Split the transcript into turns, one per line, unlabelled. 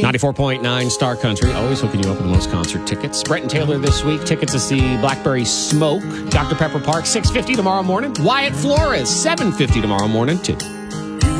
94.9 Star Country, always hooking you up with the most concert tickets. Brett and Taylor this week, tickets to see Blackberry Smoke, Dr. Pepper Park, 6:50 tomorrow morning. Wyatt Flores, 7:50 tomorrow morning, too.